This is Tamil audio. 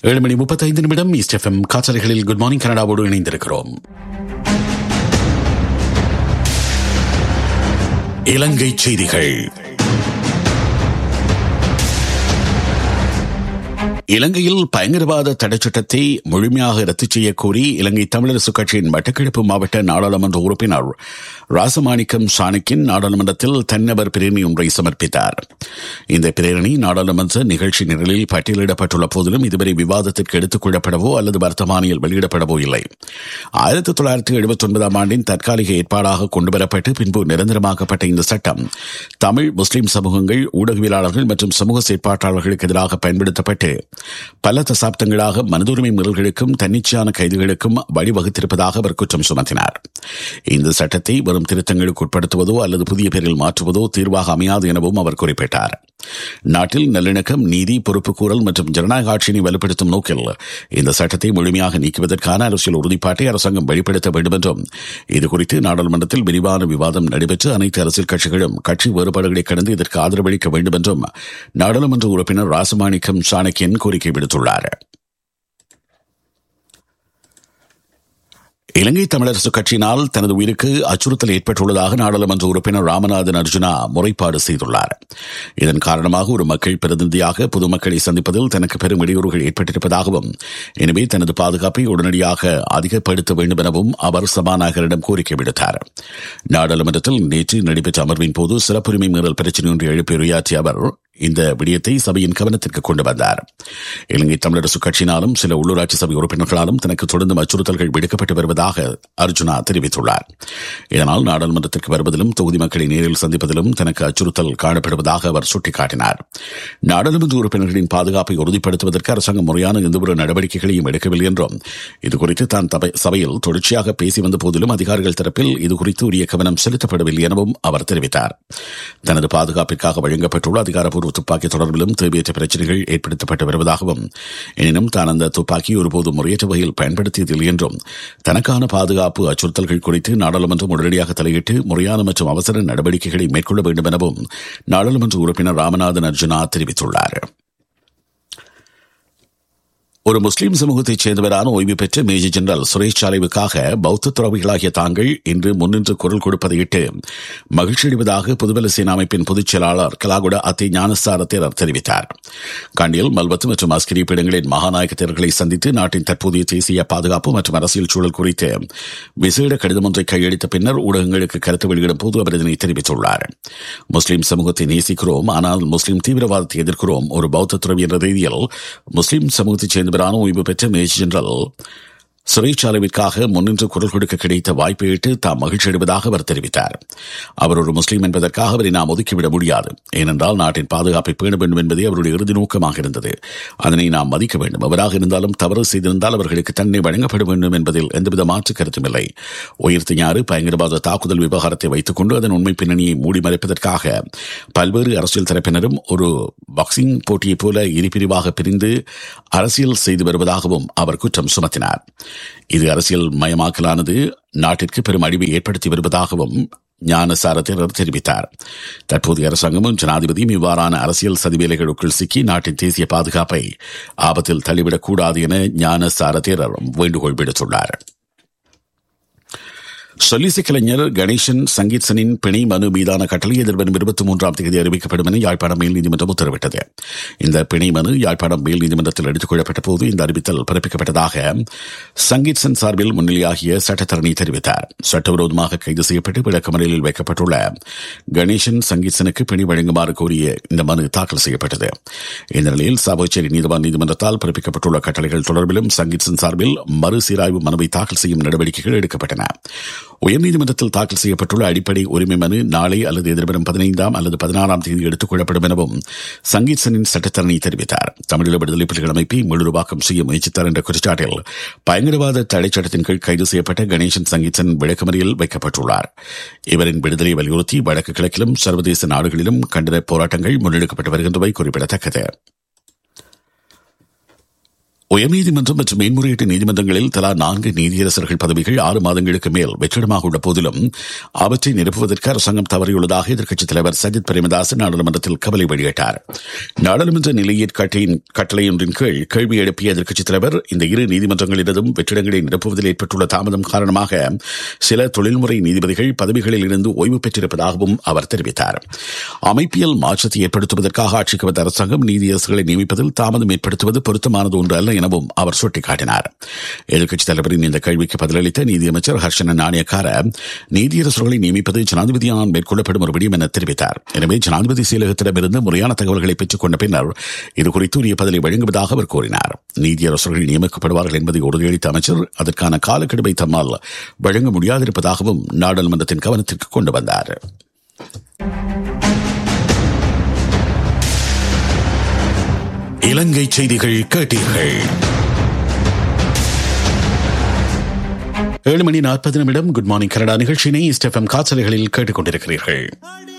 7:35 ஈஸ்ட் எஃப்எம் காற்றலைகளில் குட் மார்னிங் கனடாவோடு இணைந்திருக்கிறோம். இலங்கை செய்திகள். இலங்கையில் பயங்கரவாத தடைச்சட்டத்தை முழுமையாக ரத்து செய்யக் கோரி இலங்கை தமிழரசு கட்சியின் மட்டக்களப்பு மாவட்ட நாடாளுமன்ற உறுப்பினர் ராசமாணிக்கம் சாணக்கியன் நாடாளுமன்றத்தில் தனிநபர் பிரேரணை ஒன்றை சமர்ப்பித்தார். இந்த பிரேரணை நாடாளுமன்ற நிகழ்ச்சி நிரலில் பட்டியலிடப்பட்டுள்ள போதிலும் இதுவரை விவாதத்திற்கு எடுத்துக் கொள்ளப்படவோ அல்லது வர்த்தமானியில் வெளியிடப்படவோ இல்லை. 1979 ஆண்டின் தற்காலிக ஏற்பாடாக கொண்டுவரப்பட்டு பின்பு நிரந்தரமாக்கப்பட்ட இந்த சட்டம் தமிழ் முஸ்லிம் சமூகங்கள், ஊடகவியலாளர்கள் மற்றும் சமூக செயற்பாட்டாளர்களுக்கு எதிராக பயன்படுத்தப்பட்டு பல தசாப்தங்களாக மனிதுரிமை மீறல்களுக்கும் தன்னிச்சையான கைதுகளுக்கும் வழிவகுத்திருப்பதாக அவர் குற்றம் சுமத்தினார். இந்த சட்டத்தை வரும் திருத்தங்களுக்கு உட்படுத்துவதோ அல்லது புதிய பெயரில் மாற்றுவதோ தீர்வாக அமையாது எனவும் அவர் குறிப்பிட்டார். நாட்டில் நல்லிணக்கம், நீதி, பொறுப்புக்கூறல் மற்றும் ஜனநாயக ஆட்சியினை வலுப்படுத்தும் நோக்கில் இந்த சட்டத்தை முழுமையாக நீக்குவதற்கான அரசியல் உறுதிப்பாட்டை அரசாங்கம் வெளிப்படுத்த வேண்டும் என்றும், இதுகுறித்து நாடாளுமன்றத்தில் விரிவான விவாதம் நடைபெற்று அனைத்து அரசியல் கட்சிகளும் கட்சி வேறுபாடுகளை கடந்து இதற்கு ஆதரவளிக்க வேண்டும் என்றும் நாடாளுமன்ற உறுப்பினர் ராசமாணிக்கம் சாணக்கியன் கோரிக்கை விடுத்துள்ளார். இலங்கை தமிழரசு கட்சியினால் தனது உயிருக்கு அச்சுறுத்தல் ஏற்பட்டுள்ளதாக நாடாளுமன்ற உறுப்பினர் ராமநாதன் அர்ஜுனா முறைப்பாடு செய்துள்ளார். இதன் காரணமாக ஒரு மக்கள் பிரதிநிதியாக பொதுமக்களை சந்திப்பதில் தனக்கு பெரும் இடையூறுகள் ஏற்பட்டிருப்பதாகவும், எனவே தனது பாதுகாப்பை உடனடியாக அதிகப்படுத்த வேண்டும் எனவும் அவர் சபாநாயகரிடம் கோரிக்கை விடுத்தார். நாடாளுமன்றத்தில் நேற்று நடைபெற்ற அமர்வின் போது சிறப்புரிமை மீறல் பிரச்சினை ஒன்றை எழுப்பி உரையாற்றிய அவர் இந்த விடயத்தை சபையின் கவனத்திற்கு கொண்டு வந்தார். இலங்கை தமிழரசு கட்சியினாலும் சில உள்ளூராட்சி சபை உறுப்பினர்களாலும் தனக்கு தொடர்ந்து அச்சுறுத்தல்கள் விடுக்கப்பட்டு வருவதாக அர்ஜுனா தெரிவித்துள்ளார். இதனால் நாடாளுமன்றத்திற்கு வருவதிலும் தொகுதி மக்களை நேரில் சந்திப்பதிலும் தனக்கு அச்சுறுத்தல் காணப்படுவதாக அவர் சுட்டிக்காட்டினார். நாடாளுமன்ற உறுப்பினர்களின் பாதுகாப்பை உறுதிப்படுத்துவதற்கு அரசாங்கம் முறையான எந்தவொரு நடவடிக்கைகளையும் எடுக்கவில்லை என்றும், இதுகுறித்து தான் சபையில் தொடர்ச்சியாக பேசி வந்த போதிலும் அதிகாரிகள் தரப்பில் இதுகுறித்து உரிய கவனம் செலுத்தப்படவில்லை எனவும் அவர் தெரிவித்தார். தனது பாதுகாப்பிற்காக வழங்கப்பட்டுள்ள அதிகாரப்பூர்வ துப்பாக்கி தொடர்பிலும் தேவையற்ற பிரச்சனைகள் ஏற்படுத்தப்பட்டு வருவதாகவும், எனினும் தான் அந்த துப்பாக்கி ஒருபோதும் முறையற்ற வகையில் பயன்படுத்தியதில்லை என்றும், தனக்கான பாதுகாப்பு அச்சுறுத்தல்கள் குறித்து நாடாளுமன்றம் உடனடியாக தலையிட்டு முறையான மற்றும் அவசர நடவடிக்கைகளை மேற்கொள்ள வேண்டும் எனவும் நாடாளுமன்ற உறுப்பினர் ராமநாதன் அர்ஜுனா தெரிவித்துள்ளார். ஒரு முஸ்லிம் சமூகத்தைச் சேர்ந்தவரான ஓய்வு பெற்ற மேஜர் ஜெனரல் சுரேஷ் சாலைவுக்காக பௌத்த துறவிகளாகிய தாங்கள் இன்று முன்னின்று குரல் கொடுப்பதையிட்டு மகிழ்ச்சியடைவதாக பொதுபல சேனா அமைப்பின் பொதுச் செயலாளர் கலாகுட அத்தி ஞானசார தேரர் தெரிவித்தார். கண்டியில், மல்வத்து மற்றும் அஸ்கிரி பீடங்களின் மகாநாயக தேரர்களை சந்தித்து நாட்டின் தற்போதைய தேசிய பாதுகாப்பு மற்றும் அரசியல் சூழல் குறித்து விசேட கடிதம் ஒன்றை கையளித்த பின்னர் ஊடகங்களுக்கு கருத்து வெளியிடும் போது அவர் இதனை தெரிவித்துள்ளார். முஸ்லிம் சமூகத்தை நேசிக்கிறோம், ஆனால் முஸ்லிம் தீவிரவாதத்தை எதிர்க்கிறோம். ஒரு பௌத்த துறவி என்ற ரீதியில் முஸ்லிம் சமூகத்தைச் சேர்ந்த ஓய்வு பெற்ற மேஜர் ஜெனரல் சுரேஷ் சாலைவிற்காக முன்னின்று குரல் கொடுக்க கிடைத்த வாய்ப்பையிட்டு தாம் மகிழ்ச்சி அடைவதாக அவர் தெரிவித்தார். அவர் ஒரு முஸ்லீம் என்பதற்காக அவரை நாம் ஒதுக்கிவிட முடியாது. ஏனென்றால் நாட்டின் பாதுகாப்பை பேண வேண்டும் என்பதே அவருடைய இறுதி நோக்கமாக இருந்தது. அதனை நாம் மதிக்க வேண்டும். அவராக இருந்தாலும் தவறு செய்திருந்தால் அவர்களுக்கு தண்டனை வழங்கப்பட வேண்டும் என்பதில் எந்தவித மாற்று கருத்தும் இல்லை. உயிர்த்திஞாறு பயங்கரவாத தாக்குதல் விவகாரத்தை வைத்துக் கொண்டு அதன் உண்மை பின்னணியை மூடி மறைப்பதற்காக பல்வேறு அரசியல் தரப்பினரும் ஒரு பாக்ஸிங் போட்டியைப் போல இருபிரிவாக பிரிந்து அரசியல் செய்து வருவதாகவும் அவர் குற்றம் சுமத்தினார். இது அரசியல் மயமாக்கலானது நாட்டிற்கு பெரும் அழிவை ஏற்படுத்தி வருவதாகவும் ஞானசார தேரர் தெரிவித்தார். தற்போதைய அரசாங்கமும் ஜனாதிபதியும் இவ்வாறான அரசியல் சதிவேலைகளுக்குள் சிக்கி நாட்டின் தேசிய பாதுகாப்பை ஆபத்தில் தள்ளிவிடக்கூடாது என ஞானசார தேரர் வேண்டுகோள் விடுத்துள்ளார். சொல்லிசை கலைஞர் கணேசன் சங்கீத்சனின் பிணை மனு மீதான கட்டளை எதிர்வரும் 23ஆம் தேதி அறிவிக்கப்படும் என யாழ்ப்பாணம் மேல் நீதிமன்றம் உத்தரவிட்டது. இந்த பிணை மனு யாழ்ப்பாணம் மேல் நீதிமன்றத்தில் எடுத்துக் கொள்ளப்பட்ட போது இந்த அறிவித்தல் பிறப்பிக்கப்பட்டதாக சங்கீத்சன் சார்பில் முன்னிலையாகிய சட்டத்தரணி தெரிவித்தார். சட்டவிரோதமாக கைது செய்யப்பட்டு விளக்கமறியலில் வைக்கப்பட்டுள்ள கணேசன் சங்கீத்சனுக்கு பிணை வழங்குமாறு கோரிய இந்த மனு தாக்கல் செய்யப்பட்டது. இந்த நிலையில் சாவகச்சேரி நீதிவான் நீதிமன்றத்தால் பிறப்பிக்கப்பட்டுள்ள கட்டளைகள் தொடர்பிலும் சங்கீத்சன் சார்பில் மறுசீராய்வு மனுவை தாக்கல் செய்யும் நடவடிக்கைகள் எடுக்கப்பட்டன. உயர்நீதிமன்றத்தில் தாக்கல் செய்யப்பட்டுள்ள அடிப்படை உரிமை மனு நாளை அல்லது எதிர்வரும் 15ஆம் அல்லது 16ஆம் தேதி எடுத்துக் கொள்ளப்படும் எனவும் சங்கீத்சனின் சட்டத்தரணி தெரிவித்தார். தமிழீழ விடுதலை புலிகள் அமைப்பை முழுவாக்கம் செய்ய முயற்சித்தார் என்ற குற்றச்சாட்டில் பயங்கரவாத தடை சட்டத்தின் கீழ் கைது செய்யப்பட்ட கணேசன் சங்கீத்சன் விளக்கமறியல் வைக்கப்பட்டுள்ளார். இவரின் விடுதலை வலியுறுத்தி வடக்கு கிழக்கிலும் சர்வதேச நாடுகளிலும் கண்டன போராட்டங்கள் முன்னெடுக்கப்பட்டு வருகின்றவை குறிப்பிடத்தக்கது. உயர்நீதிமன்றம் மற்றும் மேன்முறையீட்டு நீதிமன்றங்களில் தலா 4 நீதியரசர்கள் பதவிகள் 6 மாதங்களுக்கு மேல் வெற்றிடமாக உள்ள போதிலும் அவற்றை நிரப்புவதற்கு அரசாங்கம் தவறியுள்ளதாக எதிர்க்கட்சித் தலைவர் சஜித் பிரேமதாஸ் நாடாளுமன்றத்தில் கவலை வெளியிட்டார். நாடாளுமன்ற நிலையீட்டு கட்டளையொன்றின் கீழ் கேள்வி எழுப்பிய எதிர்க்கட்சித் தலைவர் இந்த 2 நீதிமன்றங்களிலும் வெற்றிடங்களை நிரப்புவதில் ஏற்பட்டுள்ள தாமதம் காரணமாக சில தொழில்முறை நீதிபதிகள் பதவிகளில் இருந்து ஓய்வு பெற்றிருப்பதாகவும் அவர் தெரிவித்தார். அமைப்பியல் மாற்றத்தை ஏற்படுத்துவதற்காக ஆட்சிக்கு வந்த அரசாங்கம் நீதியரசர்களை நியமிப்பதில் தாமதம் ஏற்படுத்துவது பொருத்தமானது ஒன்று அல்ல எனவும் அவர் சுட்டிக்காட்டினார். எதிர்க்கட்சித் தலைவரின் இந்த கேள்விக்கு பதிலளித்த நீதியமைச்சர் ஹர்ஷன நாணயக்கார நீதியரசர்களை நியமிப்பது ஜனாதிபதியால் மேற்கொள்ளப்படும் ஒரு விடயம் என தெரிவித்தார். எனவே ஜனாதிபதி செயலகத்திடமிருந்து முறையான தகவல்களை பெற்றுக் கொண்ட பின்னர் இதுகுறித்து உரிய பதிலை வழங்குவதாக அவர் கூறினார். நீதியரசர்கள் நியமிக்கப்படுவார்கள் என்பதை உறுதியளித்த அமைச்சர் அதற்கான காலக்கெடுவை தம்மால் வழங்க முடியாதிருப்பதாகவும் நாடாளுமன்றத்தின் கவனத்திற்கு கொண்டு வந்தார். இலங்கை செய்திகள் கேட்டீர்கள். 7:40 குட் மார்னிங் கனடா நிகழ்ச்சியினை ஸ்டெஃபம் காற்றலைகளில் கேட்டுக் கொண்டிருக்கிறீர்கள்.